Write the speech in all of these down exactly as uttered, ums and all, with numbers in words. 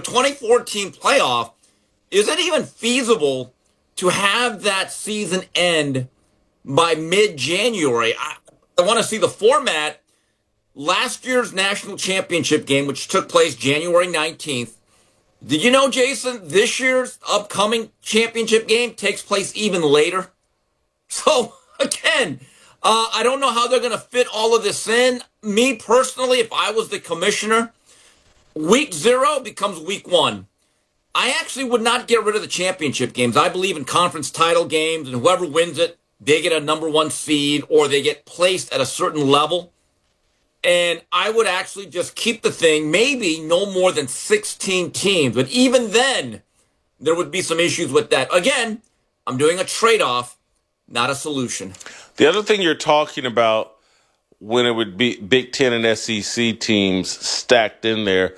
twenty fourteen playoff, is it even feasible to have that season end by mid-January? I, I want to see the format. Last year's national championship game, which took place January nineteenth. Did you know, Jason, this year's upcoming championship game takes place even later? So, again, uh, I don't know how they're going to fit all of this in. Me personally, if I was the commissioner, week zero becomes week one. I actually would not get rid of the championship games. I believe in conference title games, and whoever wins it, they get a number one seed or they get placed at a certain level. And I would actually just keep the thing, maybe no more than sixteen teams. But even then, there would be some issues with that. Again, I'm doing a trade-off, not a solution. The other thing you're talking about when it would be Big Ten and S E C teams stacked in there,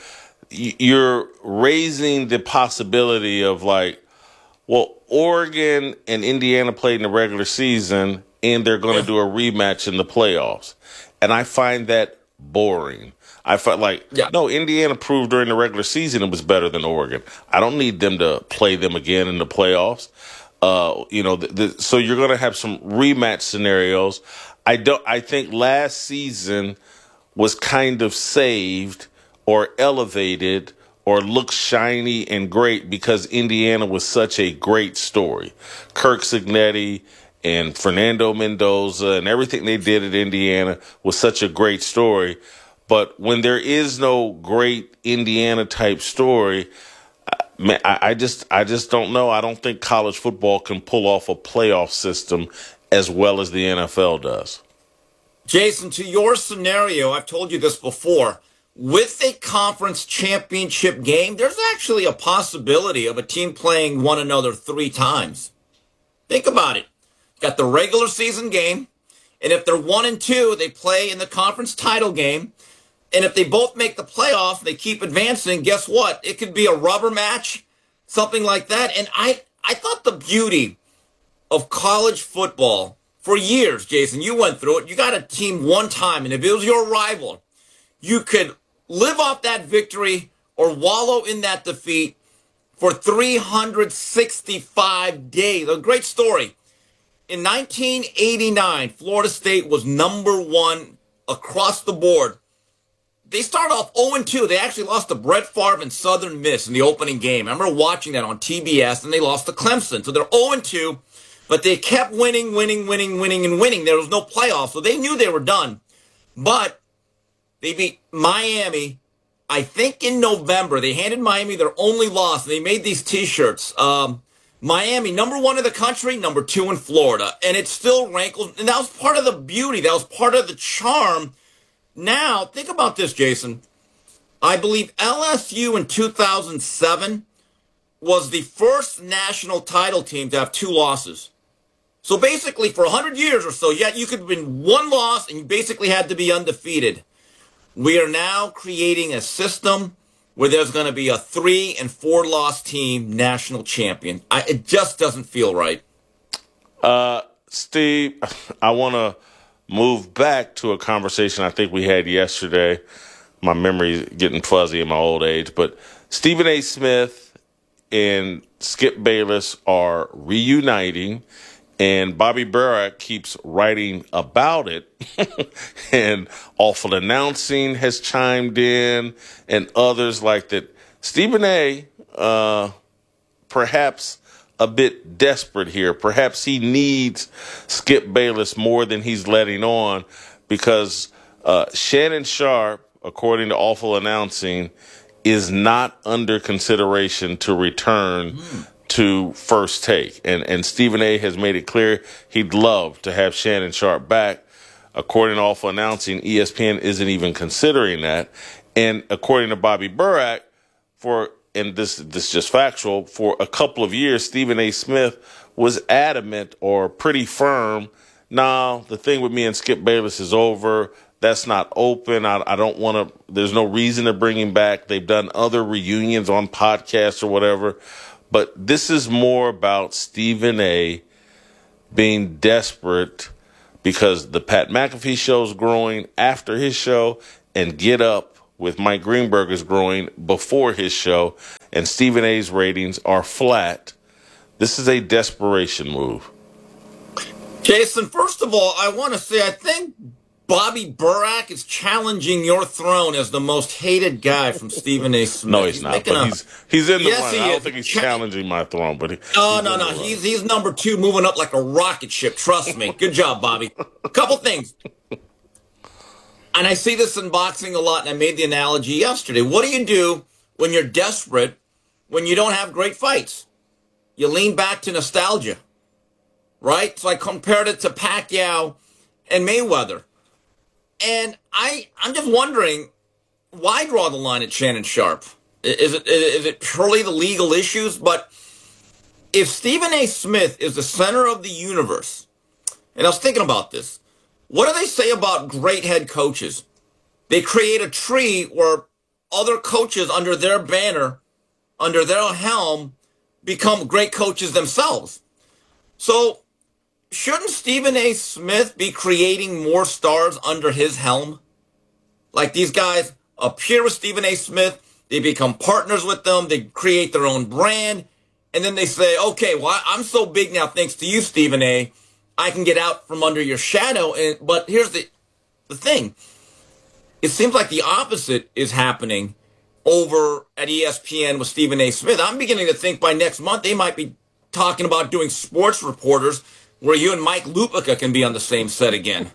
you're raising the possibility of like, well, Oregon and Indiana played in the regular season, and they're going to do a rematch in the playoffs. And I find that boring. I felt like, yeah. no, Indiana proved during the regular season it was better than Oregon. I don't need them to play them again in the playoffs. Uh, you know, the, the, so you're going to have some rematch scenarios. I don't. I think last season was kind of saved or elevated or looked shiny and great because Indiana was such a great story. Kirk Cignetti and Fernando Mendoza and everything they did at Indiana was such a great story. But when there is no great Indiana type story, man, I, I just I just don't know. I don't think college football can pull off a playoff system as well as the N F L does. Jason, to your scenario, I've told you this before. With a conference championship game, there's actually a possibility of a team playing one another three times. Think about it. Got the regular season game, and if they're one and two, they play in the conference title game. And if they both make the playoff, they keep advancing, guess what? It could be a rubber match, something like that. And I, I thought the beauty of college football for years, Jason, you went through it. You got a team one time, and if it was your rival, you could live off that victory or wallow in that defeat for three hundred sixty-five days. A great story. In nineteen eighty-nine, Florida State was number one across the board. They started off oh and two. They actually lost to Brett Favre and Southern Miss in the opening game. I remember watching that on T B S, and they lost to Clemson. So they're oh and two, but they kept winning, winning, winning, winning, and winning. There was no playoff, so they knew they were done. But they beat Miami, I think in November. They handed Miami their only loss, and they made these T-shirts. Um, Miami, number one in the country, number two in Florida. And it still rankles. And that was part of the beauty. That was part of the charm. Now, think about this, Jason. I believe L S U in two thousand seven was the first national title team to have two losses. So basically, for one hundred years or so, yeah, you could have been one loss, and you basically had to be undefeated. We are now creating a system where there's going to be a three and four loss team national champion. I, it just doesn't feel right. Uh, Steve, I want to move back to a conversation I think we had yesterday. My memory is getting fuzzy in my old age, but Stephen A. Smith and Skip Bayless are reuniting, and Bobby Burack keeps writing about it. And Awful Announcing has chimed in, and others like that. Stephen A., uh, perhaps a bit desperate here. Perhaps he needs Skip Bayless more than he's letting on, because uh, Shannon Sharpe, according to Awful Announcing, is not under consideration to return mm. to First Take. And, and Stephen A. has made it clear he'd love to have Shannon Sharpe back. According to Awful Announcing, E S P N isn't even considering that. And according to Bobby Burack, for and this this is just factual, for a couple of years, Stephen A. Smith was adamant or pretty firm, nah, the thing with me and Skip Bayless is over. That's not open. I, I don't want to, there's no reason to bring him back. They've done other reunions on podcasts or whatever. But this is more about Stephen A. being desperate because the Pat McAfee show is growing after his show, and Get Up with Mike Greenberg is growing before his show. and Stephen A's ratings are flat, this is a desperation move. Jason, first of all, I want to say I think Bobby Burak is challenging your throne as the most hated guy from Stephen A. Smith. No, he's, he's not. But a, he's he's in the yes, run. He I don't is. think he's challenging my throne, but he, no, he's no, no. He's he's number two, moving up like a rocket ship. Trust me. Good job, Bobby. A couple things, and I see this in boxing a lot. And I made the analogy yesterday. What do you do when you're desperate, when you don't have great fights? You lean back to nostalgia, right? So I compared it to Pacquiao and Mayweather. And I, I'm just wondering, why draw the line at Shannon Sharpe? Is it is it purely the legal issues? But if Stephen A. Smith is the center of the universe, and I was thinking about this, what do they say about great head coaches? They create a tree where other coaches under their banner, under their helm, become great coaches themselves. So shouldn't Stephen A. Smith be creating more stars under his helm? Like these guys appear with Stephen A. Smith, they become partners with them, they create their own brand, and then they say, okay, well, I'm so big now thanks to you, Stephen A., I can get out from under your shadow. And But here's the, the thing. It seems like the opposite is happening over at E S P N with Stephen A. Smith. I'm beginning to think by next month they might be talking about doing sports reporters where you and Mike Lupica can be on the same set again.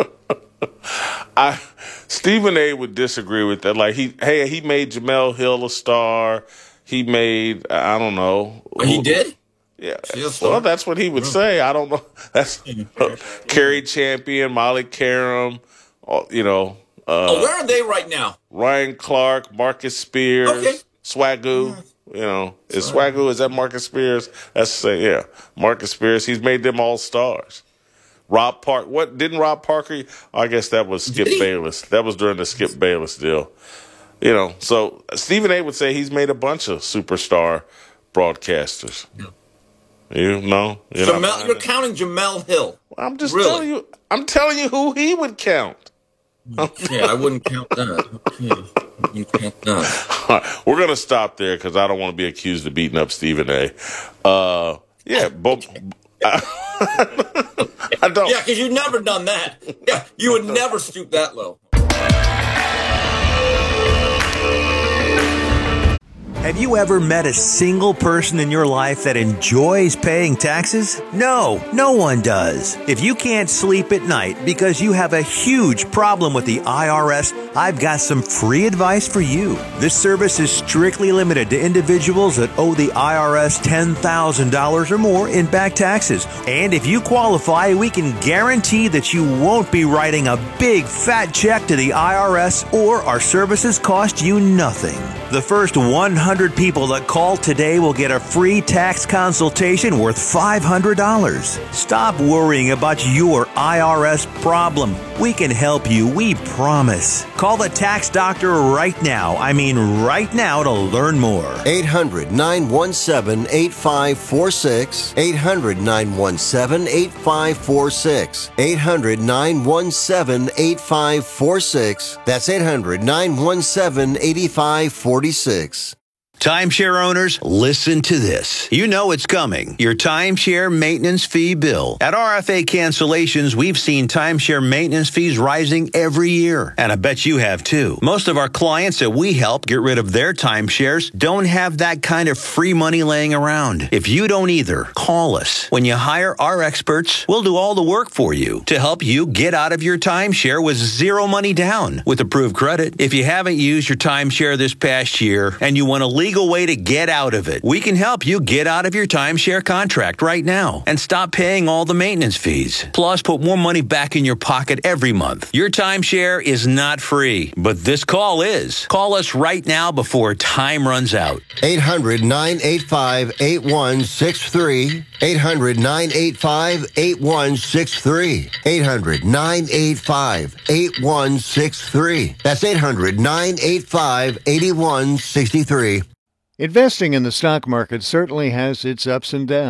I Stephen A. would disagree with that. Like he, hey, he made Jemele Hill a star. He made, I don't know. Oh, he did? Yeah. Well, that's what he would say. I don't know. That's Kerry Champion, Molly Karam, you know. Uh, oh, where are they right now? Ryan Clark, Marcus Spears, okay. Swagoo. You know, is Swagoo, is that Marcus Spears? That's uh, yeah, Marcus Spears. He's made them all stars. Rob Park, what didn't Rob Parker? I guess that was Skip Bayless. That was during the Skip Bayless deal. You know, so Stephen A. would say he's made a bunch of superstar broadcasters. Yeah. You know, you're, Jamel, you're counting Jemele Hill. Well, I'm just really? telling you. I'm telling you who he would count. Yeah, I wouldn't count that. Okay. You count that. All right, we're gonna stop there because I don't want to be accused of beating up Stephen A. Uh, yeah, but I don't. Yeah, because you've never done that. Yeah, you would never stoop that low. Have you ever met a single person in your life that enjoys paying taxes? No, no one does. If you can't sleep at night because you have a huge problem with the I R S, I've got some free advice for you. This service is strictly limited to individuals that owe the I R S ten thousand dollars or more in back taxes. And if you qualify, we can guarantee that you won't be writing a big fat check to the I R S, or our services cost you nothing. The first one hundred people that call today will get a free tax consultation worth five hundred dollars. Stop worrying about your I R S problem. We can help you, we promise. Call the tax doctor right now. I mean right now to learn more. eight hundred, nine one seven, eight five four six. eight hundred, nine one seven, eight five four six. eight hundred, nine one seven, eight five four six. That's eight hundred, nine one seven, eight five four six. Timeshare owners, listen to this. You know it's coming. Your timeshare maintenance fee bill. At R F A Cancellations, we've seen timeshare maintenance fees rising every year. And I bet you have too. Most of our clients that we help get rid of their timeshares don't have that kind of free money laying around. If you don't either, call us. When you hire our experts, we'll do all the work for you to help you get out of your timeshare with zero money down with approved credit. If you haven't used your timeshare this past year and you want to leave legal way to get out of it. We can help you get out of your timeshare contract right now and stop paying all the maintenance fees. Plus, put more money back in your pocket every month. Your timeshare is not free, but this call is. Call us right now before time runs out. eight hundred, nine eight five, eight one six three. eight hundred, nine eight five, eight one six three. eight hundred, nine eight five, eight one six three. That's eight hundred, nine eight five, eight one six three. Investing in the stock market certainly has its ups and downs,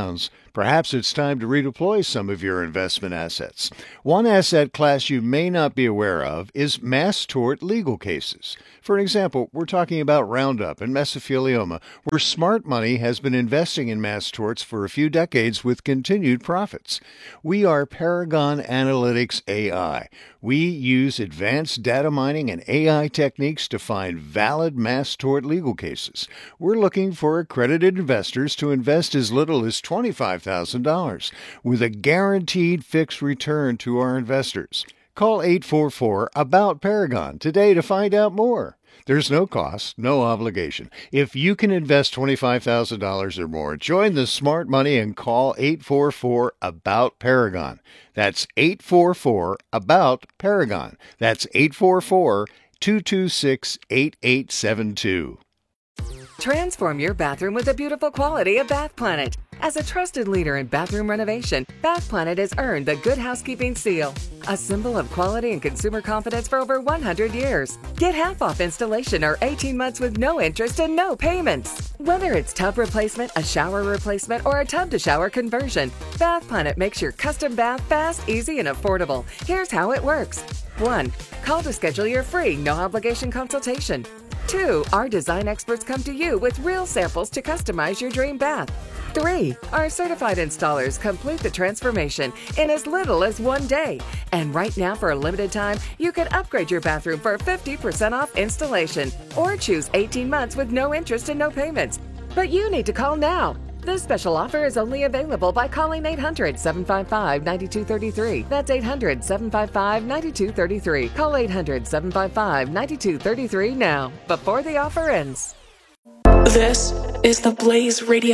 Perhaps it's time to redeploy some of your investment assets. One asset class you may not be aware of is mass tort legal cases. For example, we're talking about Roundup and mesothelioma, where smart money has been investing in mass torts for a few decades with continued profits. We are Paragon Analytics A I. We use advanced data mining and A I techniques to find valid mass tort legal cases. We're looking for accredited investors to invest as little as twenty-five thousand dollars with a guaranteed fixed return to our investors. Call eight four four, ABOUT Paragon today to find out more. There's no cost, no obligation. If you can invest twenty-five thousand dollars or more, join the smart money and call eight four four, ABOUT Paragon. That's eight four four, ABOUT Paragon. That's eight four four, two two six, eight eight seven two. Transform your bathroom with the beautiful quality of Bath Planet. As a trusted leader in bathroom renovation, Bath Planet has earned the Good Housekeeping seal, a symbol of quality and consumer confidence for over one hundred years. Get half off installation or eighteen months with no interest and no payments. Whether it's tub replacement, a shower replacement, or a tub-to-shower conversion, Bath Planet makes your custom bath fast, easy, and affordable. Here's how it works. one. Call to schedule your free, no-obligation consultation. two. Our design experts come to you with real samples to customize your dream bath. three. Our certified installers complete the transformation in as little as one day. And right now, for a limited time, you can upgrade your bathroom for fifty percent off installation or choose eighteen months with no interest and no payments. But you need to call now. This special offer is only available by calling eight hundred, seven five five, nine two three three. That's eight hundred, seven five five, nine two three three. Call eight hundred, seven five five, nine two three three now, before the offer ends. This is the Blaze Radio